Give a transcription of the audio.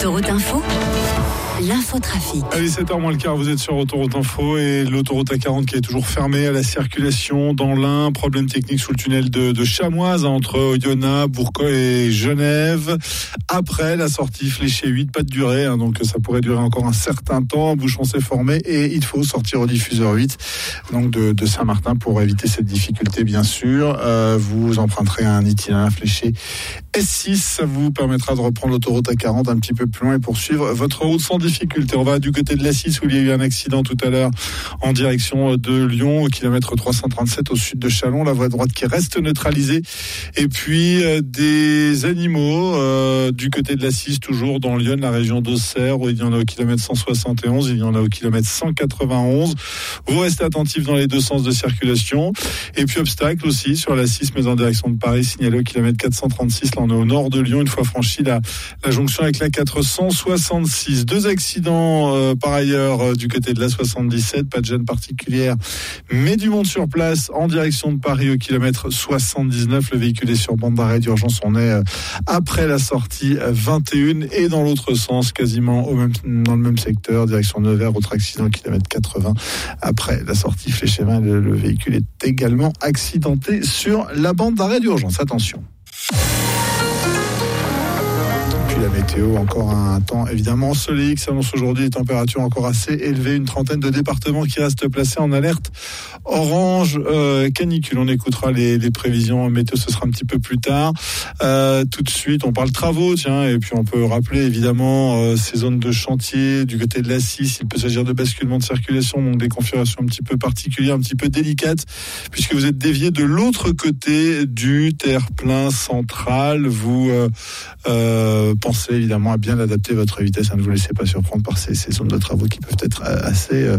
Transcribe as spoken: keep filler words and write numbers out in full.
Autoroute Info, l'infotrafic. Allez, sept heures moins le quart, vous êtes sur Autoroute Info et l'autoroute A quarante qui est toujours fermée à la circulation dans l'Ain. Problème technique sous le tunnel de, de Chamoise entre Oyonnax, Bourcoing et Genève. Après la sortie fléchée huit, pas de durée, hein, donc ça pourrait durer encore un certain temps. Un bouchon s'est formé et il faut sortir au diffuseur huit donc de, de Saint-Martin pour éviter cette difficulté, bien sûr. Euh, vous emprunterez un itinéraire fléché S six, ça vous permettra de reprendre l'autoroute A quarante un petit peu plus loin et poursuivre votre route sans difficulté. On va du côté de l'A six où il y a eu un accident tout à l'heure en direction de Lyon, au kilomètre trois cent trente-sept au sud de Châlons, la voie droite qui reste neutralisée. Et puis euh, des animaux euh, du côté de l'A six, toujours dans Lyon, la région d'Auxerre, où il y en a au kilomètre cent soixante et onze, il y en a au kilomètre cent quatre-vingt-onze. Vous restez attentifs dans les deux sens de circulation. Et puis obstacle aussi sur l'A six, mais en direction de Paris, signalé au kilomètre quatre cent trente-six. Là, on est au nord de Lyon, une fois franchi la, la jonction avec la quatre cent soixante-six. Deux accidents euh, par ailleurs euh, du côté de la soixante-dix-sept, pas de gêne particulière, mais du monde sur place en direction de Paris au kilomètre soixante-dix-neuf. Le véhicule est sur bande d'arrêt d'urgence. On est euh, après la sortie vingt et un et dans l'autre sens, quasiment au même, dans le même secteur, direction Nevers, autre accident kilomètre quatre-vingts. Après la sortie fléchée vingt, le, le véhicule est également accidenté sur la bande d'arrêt d'urgence. Attention. La météo, encore un temps évidemment ensoleillé qui s'annonce aujourd'hui, des températures encore assez élevées, une trentaine de départements qui restent placés en alerte orange euh, canicule. On écoutera les, les prévisions météo, ce sera un petit peu plus tard. Euh, tout de suite, on parle travaux, tiens, et puis on peut rappeler évidemment euh, ces zones de chantier du côté de l'A six. Il peut s'agir de basculement de circulation, donc des configurations un petit peu particulières, un petit peu délicates, puisque vous êtes dévié de l'autre côté du terre-plein central. Vous euh, euh, pensez évidemment à bien adapter votre vitesse, hein, ne vous laissez pas surprendre par ces, ces zones de travaux qui peuvent être assez euh,